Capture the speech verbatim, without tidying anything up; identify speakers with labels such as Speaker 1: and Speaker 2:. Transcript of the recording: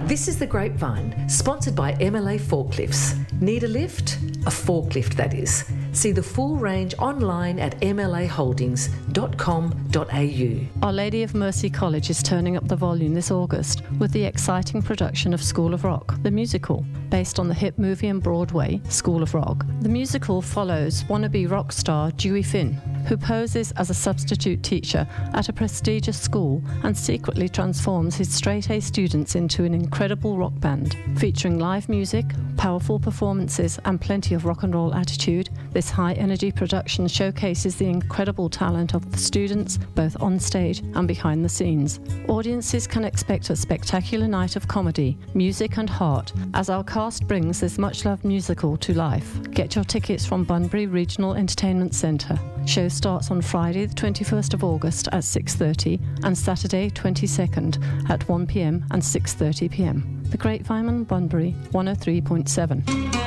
Speaker 1: This is The Grapevine, sponsored by M L A Forklifts. Need a lift? A forklift, that is. See the full range online at m l a holdings dot com dot a u.
Speaker 2: Our Lady of Mercy College is turning up the volume this August with the exciting production of School of Rock, the musical. Based on the hit movie and Broadway, School of Rock, the musical follows wannabe rock star Dewey Finn, who poses as a substitute teacher at a prestigious school and secretly transforms his straight-A students into an incredible rock band. Featuring live music, powerful performances and plenty of rock and roll attitude, this high-energy production showcases the incredible talent of the students both on stage and behind the scenes. Audiences can expect a spectacular night of comedy, music and heart as our cast brings this much-loved musical to life. Get your tickets from Bunbury Regional Entertainment Centre. Show starts on Friday the twenty-first of August at six thirty and Saturday twenty-second at one p m and six thirty p m. The Grapevine, Bunbury one oh three point seven.